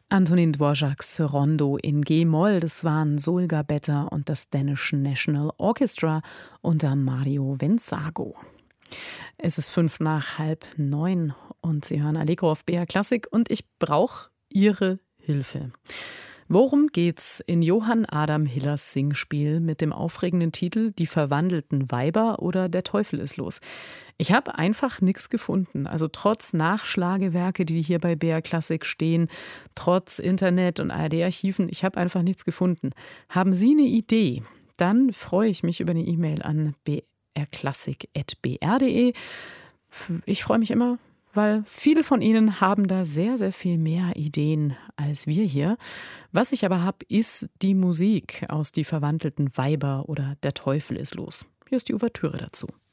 Antonin Dvořáks Rondo in G-Moll, das waren Sol Gabetta und das Danish National Orchestra unter Mario Venzago. Es ist 8:05 und Sie hören Allegro auf BR Klassik und ich brauche Ihre Hilfe. Worum geht's in Johann Adam Hillers Singspiel mit dem aufregenden Titel Die verwandelten Weiber oder Der Teufel ist los? Ich habe einfach nichts gefunden. Also trotz Nachschlagewerke, die hier bei BR Klassik stehen, trotz Internet und ARD-Archiven, ich habe einfach nichts gefunden. Haben Sie eine Idee? Dann freue ich mich über eine E-Mail an brklassik@br.de. Ich freue mich immer, weil viele von Ihnen haben da sehr, sehr viel mehr Ideen als wir hier. Was ich aber habe, ist die Musik aus Die verwandelten Weiber oder Der Teufel ist los. Hier ist die Ouvertüre dazu.